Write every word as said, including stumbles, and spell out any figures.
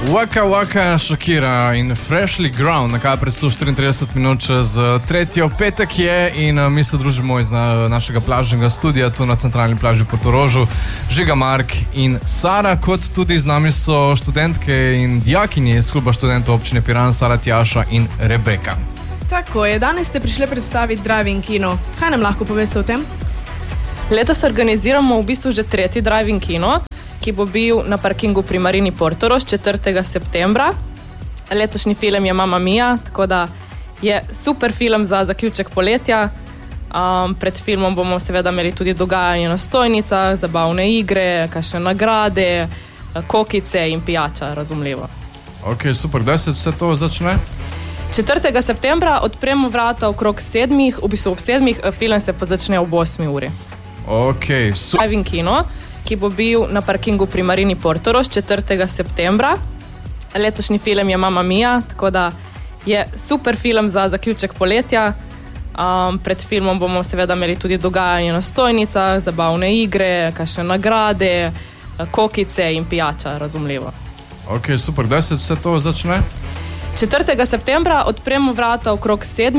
Waka Waka Shakira in Freshly Ground, na Kapresu štiriintrideset minut čez tretjo, petek je in mi se družimo iz na, našega plažnega studija tu na centralni plaži Portorožu, Žiga, Mark in Sara, kot tudi z nami so študentke in dijakinje iz kluba študentov občine Piran, Sara, Tjaša in Rebeka. Tako je, danes ste prišli predstaviti Drive-in kino. Kaj nam lahko poveste o tem? Letos organiziramo v bistvu že tretji Drive-in kino, ki bo bil na parkingu pri Marini Portorož četrtega septembra. Letošnji film je Mamma Mia, tako da je super film za zaključek poletja. Um, pred filmom bomo seveda imeli tudi dogajanje na stojnicah, zabavne igre, kakšne nagrade, kokice in pijača, razumljivo. Ok, super, kdaj se vse to začne? četrtega septembra odpremo vrata okrog sedmih, v bistvu ob sedmih, film se pa začne ob osmi uri. Ok, super. Drive-in kino, ki bo bil na parkingu pri Marini Portorož četrtega septembra. Letošnji film je Mamma Mia, tako da je super film za zaključek poletja. Um, pred filmom bomo seveda imeli tudi dogajanje na stojnicah, zabavne igre, kakšne nagrade, kokice in pijača, razumljivo. Ok, super, kdaj se vse to začne? četrtega septembra odpremo vrata okrog sedmih.